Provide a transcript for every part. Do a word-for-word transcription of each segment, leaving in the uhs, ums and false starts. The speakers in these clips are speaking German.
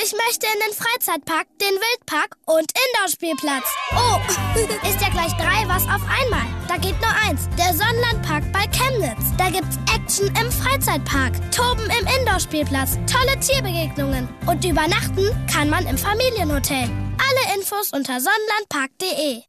Ich möchte in den Freizeitpark, den Wildpark und Indoor-Spielplatz. Oh, ist ja gleich drei was auf einmal. Da geht nur eins, der Sonnenlandpark bei Chemnitz. Da gibt's Action im Freizeitpark, Toben im Indoor-Spielplatz, tolle Tierbegegnungen und übernachten kann man im Familienhotel. Alle Infos unter sonnenlandpark punkt de.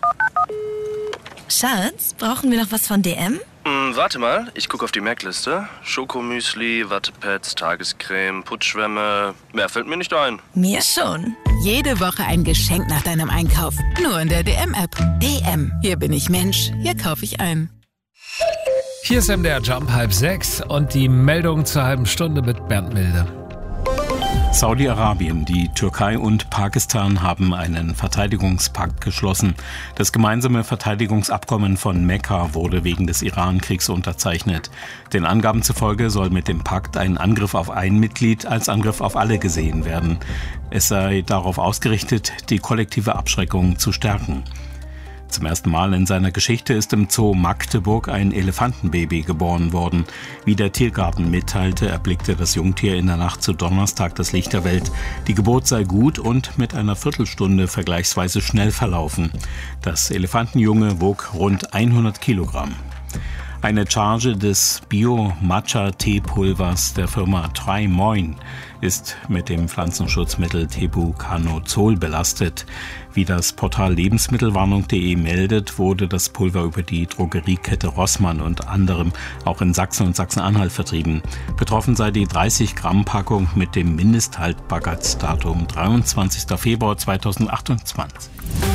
Schatz, brauchen wir noch was von D M? Hm, warte mal, ich gucke auf die Merkliste. Schokomüsli, Wattepads, Tagescreme, Putzschwämme. Mehr fällt mir nicht ein. Mir schon. Jede Woche ein Geschenk nach deinem Einkauf. Nur in der D M-App. D M. Hier bin ich Mensch. Hier kaufe ich ein. Hier ist M D R Jump halb sechs und die Meldung zur halben Stunde mit Bernd Milde. Saudi-Arabien, die Türkei und Pakistan haben einen Verteidigungspakt geschlossen. Das gemeinsame Verteidigungsabkommen von Mekka wurde wegen des Iran-Kriegs unterzeichnet. Den Angaben zufolge soll mit dem Pakt ein Angriff auf ein Mitglied als Angriff auf alle gesehen werden. Es sei darauf ausgerichtet, die kollektive Abschreckung zu stärken. Zum ersten Mal in seiner Geschichte ist im Zoo Magdeburg ein Elefantenbaby geboren worden. Wie der Tiergarten mitteilte, erblickte das Jungtier in der Nacht zu Donnerstag das Licht der Welt. Die Geburt sei gut und mit einer Viertelstunde vergleichsweise schnell verlaufen. Das Elefantenjunge wog rund hundert Kilogramm. Eine Charge des Bio-Matcha-Teepulvers der Firma Trimoin ist mit dem Pflanzenschutzmittel Tebuconazol belastet. Wie das Portal lebensmittelwarnung punkt de meldet, wurde das Pulver über die Drogeriekette Rossmann und anderem auch in Sachsen und Sachsen-Anhalt vertrieben. Betroffen sei die dreißig Gramm Packung mit dem Mindesthaltbarkeitsdatum dreiundzwanzigster Februar zweitausendachtundzwanzig.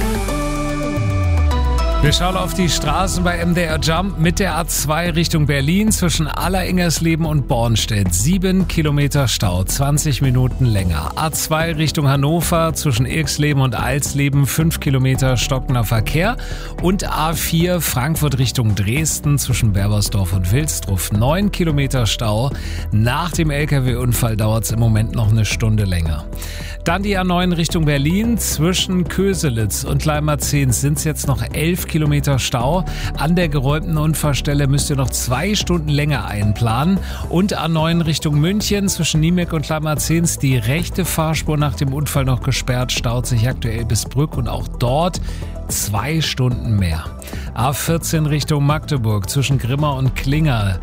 Wir schauen auf die Straßen bei M D R Jump mit der A zwei Richtung Berlin zwischen Alleringgersleben und Bornstedt. Sieben Kilometer Stau, zwanzig Minuten länger. A zwei Richtung Hannover zwischen Irxleben und Alsleben, fünf Kilometer stockender Verkehr. Und A vier Frankfurt Richtung Dresden zwischen Berbersdorf und Wilsdruff, neun Kilometer Stau. Nach dem L K W-Unfall dauert es im Moment noch eine Stunde länger. Dann die A neun Richtung Berlin zwischen Köselitz und Kleinmarzens sind es jetzt noch elf Kilometer Stau. An der geräumten Unfallstelle müsst ihr noch zwei Stunden länger einplanen. Und A neun Richtung München zwischen Niemek und Kleinmarzens die rechte Fahrspur nach dem Unfall noch gesperrt, staut sich aktuell bis Brück und auch dort zwei Stunden mehr. A vierzehn Richtung Magdeburg zwischen Grimma und Klinger.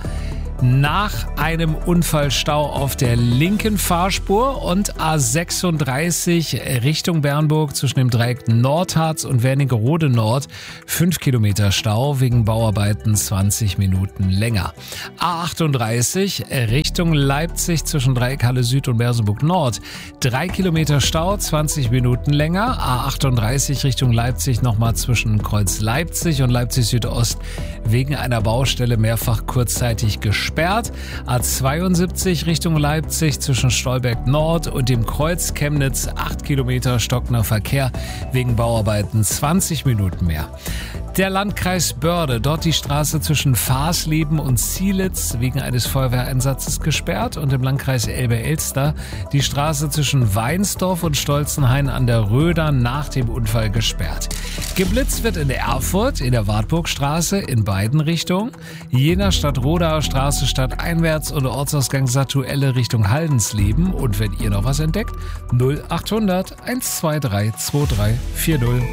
Nach einem Unfallstau auf der linken Fahrspur und A sechsunddreißig Richtung Bernburg zwischen dem Dreieck Nordharz und Wernigerode Nord fünf Kilometer Stau wegen Bauarbeiten zwanzig Minuten länger. A achtunddreißig Richtung Leipzig zwischen Dreieck Halle Süd und Merseburg Nord drei Kilometer Stau, zwanzig Minuten länger. A achtunddreißig Richtung Leipzig nochmal zwischen Kreuz Leipzig und Leipzig Südost wegen einer Baustelle mehrfach kurzzeitig gesperrt. A zweiundsiebzig Richtung Leipzig zwischen Stolberg Nord und dem Kreuz Chemnitz acht Kilometer stockender Verkehr wegen Bauarbeiten, zwanzig Minuten mehr. Der Landkreis Börde, dort die Straße zwischen Fahrsleben und Zielitz wegen eines Feuerwehreinsatzes gesperrt und im Landkreis Elbe-Elster die Straße zwischen Weinsdorf und Stolzenhain an der Röder nach dem Unfall gesperrt. Geblitzt wird in der Erfurt, in der Wartburgstraße in beiden Richtungen, Jena Stadt-Rodauer Straße stadteinwärts und Ortsausgang Satuelle Richtung Haldensleben. Und wenn ihr noch was entdeckt, null achthundert eins zwei drei zwei drei vier null.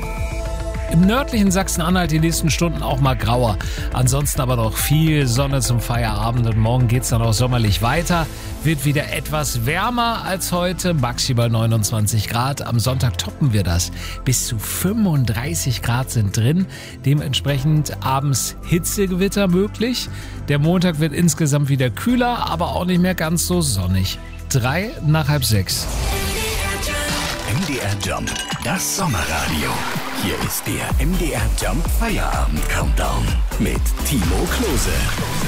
Im nördlichen Sachsen-Anhalt die nächsten Stunden auch mal grauer. Ansonsten aber noch viel Sonne zum Feierabend und morgen geht's dann auch sommerlich weiter. Wird wieder etwas wärmer als heute, maximal neunundzwanzig Grad. Am Sonntag toppen wir das. Bis zu fünfunddreißig Grad sind drin. Dementsprechend abends Hitzegewitter möglich. Der Montag wird insgesamt wieder kühler, aber auch nicht mehr ganz so sonnig. Drei nach halb sechs. M D R Jump, das Sommerradio. Hier ist der M D R Jump Feierabend Countdown mit Timo Klose.